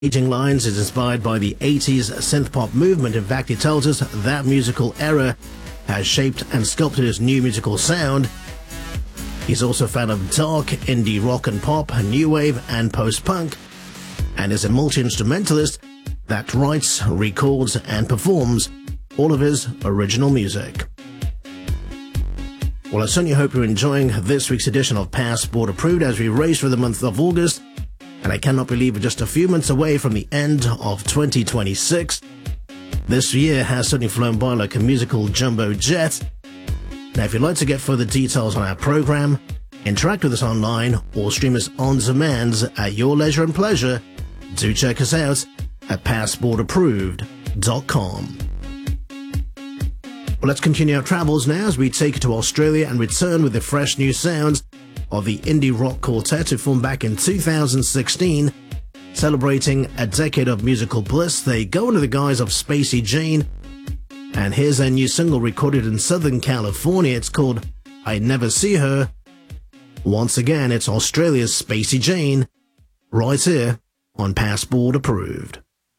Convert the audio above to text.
Aging Lines is inspired by the 80s synth-pop movement. In fact, he tells us that musical era has shaped and sculpted his new musical sound. He's also a fan of dark, indie rock and pop, new wave and post-punk, and is a multi-instrumentalist that writes, records and performs all of his original music. Well, I certainly hope you're enjoying this week's edition of Passport Approved as we race through the month of August, and I cannot believe we're just a few months away from the end of 2026. This year has certainly flown by like a musical jumbo jet. Now, if you'd like to get further details on our program, interact with us online, or stream us on demand at your leisure and pleasure, do check us out at passportapproved.com. Well, let's continue our travels now as we take you to Australia and return with the fresh new sounds of the indie rock quartet who formed back in 2016. Celebrating a decade of musical bliss, they go under the guise of Spacey Jane, and here's their new single recorded in Southern California. It's called I Never See Her. Once again, it's Australia's Spacey Jane, right here on Passport Approved.